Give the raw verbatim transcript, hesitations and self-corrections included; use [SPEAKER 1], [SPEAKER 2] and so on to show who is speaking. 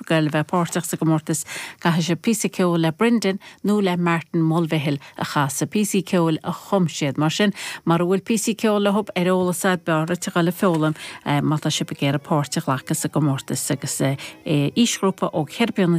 [SPEAKER 1] ofagal bheith páirteach sa gomórtas gaithe sé písa ceol le Brendan nó le Martin Mulvihill a chasa písa ceol a chumséad mar sin mar bhfuil písa ceol le hub ar ólasad beara te gal le feolam mata sé begéir a páirteach lachas sa gomórtas agus ísgrúpa ó cheirbeanna